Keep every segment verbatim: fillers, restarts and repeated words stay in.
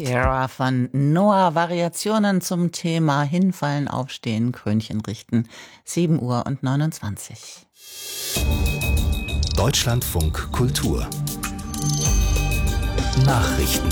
Sierra von Noah. Variationen zum Thema Hinfallen, Aufstehen, Krönchen richten. sieben Uhr und neunundzwanzig. Deutschlandfunk Kultur Nachrichten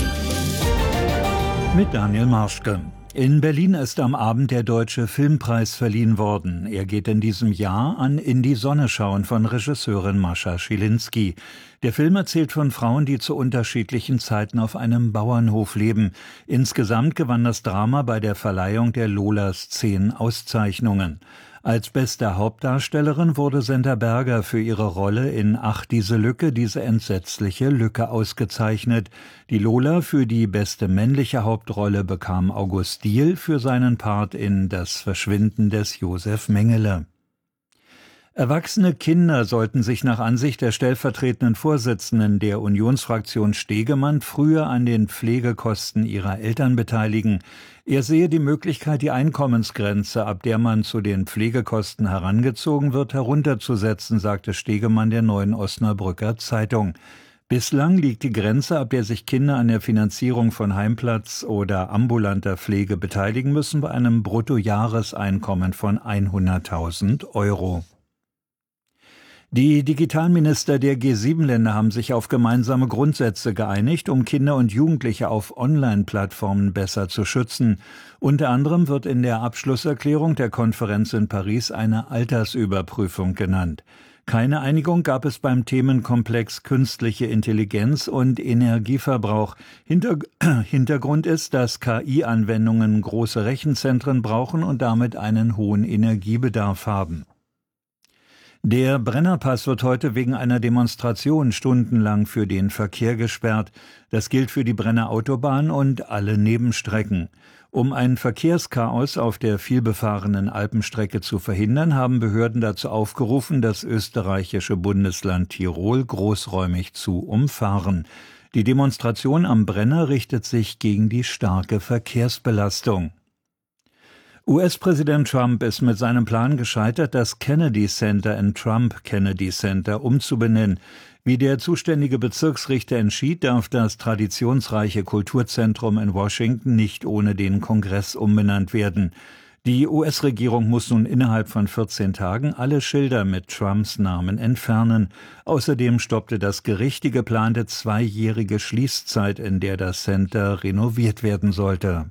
mit Daniel Marschke. In Berlin ist am Abend der Deutsche Filmpreis verliehen worden. Er geht in diesem Jahr an In die Sonne schauen von Regisseurin Mascha Schilinski. Der Film erzählt von Frauen, die zu unterschiedlichen Zeiten auf einem Bauernhof leben. Insgesamt gewann das Drama bei der Verleihung der Lolas zehn Auszeichnungen. Als beste Hauptdarstellerin wurde Senta Berger für ihre Rolle in Ach, diese Lücke, diese entsetzliche Lücke ausgezeichnet. Die Lola für die beste männliche Hauptrolle bekam August Diehl für seinen Part in Das Verschwinden des Josef Mengele. Erwachsene Kinder sollten sich nach Ansicht der stellvertretenden Vorsitzenden der Unionsfraktion Stegemann früher an den Pflegekosten ihrer Eltern beteiligen. Er sehe die Möglichkeit, die Einkommensgrenze, ab der man zu den Pflegekosten herangezogen wird, herunterzusetzen, sagte Stegemann der Neuen Osnabrücker Zeitung. Bislang liegt die Grenze, ab der sich Kinder an der Finanzierung von Heimplatz oder ambulanter Pflege beteiligen müssen, bei einem Bruttojahreseinkommen von hunderttausend Euro. Die Digitalminister der G sieben Länder haben sich auf gemeinsame Grundsätze geeinigt, um Kinder und Jugendliche auf Online-Plattformen besser zu schützen. Unter anderem wird in der Abschlusserklärung der Konferenz in Paris eine Altersüberprüfung genannt. Keine Einigung gab es beim Themenkomplex künstliche Intelligenz und Energieverbrauch. Hinter- Hintergrund ist, dass K I-Anwendungen große Rechenzentren brauchen und damit einen hohen Energiebedarf haben. Der Brennerpass wird heute wegen einer Demonstration stundenlang für den Verkehr gesperrt. Das gilt für die Brenner Autobahn und alle Nebenstrecken. Um ein Verkehrschaos auf der vielbefahrenen Alpenstrecke zu verhindern, haben Behörden dazu aufgerufen, das österreichische Bundesland Tirol großräumig zu umfahren. Die Demonstration am Brenner richtet sich gegen die starke Verkehrsbelastung. U S-Präsident Trump ist mit seinem Plan gescheitert, das Kennedy Center in Trump Kennedy Center umzubenennen. Wie der zuständige Bezirksrichter entschied, darf das traditionsreiche Kulturzentrum in Washington nicht ohne den Kongress umbenannt werden. Die U S-Regierung muss nun innerhalb von vierzehn Tagen alle Schilder mit Trumps Namen entfernen. Außerdem stoppte das Gericht die geplante zweijährige Schließzeit, in der das Center renoviert werden sollte.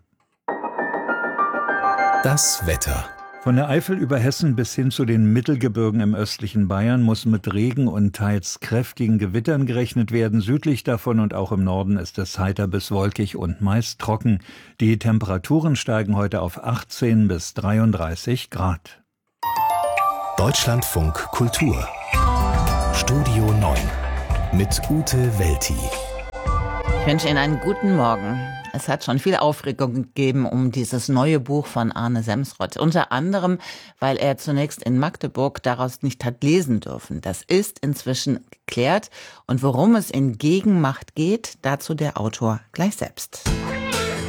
Das Wetter. Von der Eifel über Hessen bis hin zu den Mittelgebirgen im östlichen Bayern muss mit Regen und teils kräftigen Gewittern gerechnet werden. Südlich davon und auch im Norden ist es heiter bis wolkig und meist trocken. Die Temperaturen steigen heute auf achtzehn bis dreiunddreißig Grad. Deutschlandfunk Kultur Studio neun mit Ute Welti. Ich wünsche Ihnen einen guten Morgen. Es hat schon viel Aufregung gegeben um dieses neue Buch von Arne Semsrott. Unter anderem, weil er zunächst in Magdeburg daraus nicht hat lesen dürfen. Das ist inzwischen geklärt. Und worum es in Gegenmacht geht, dazu der Autor gleich selbst.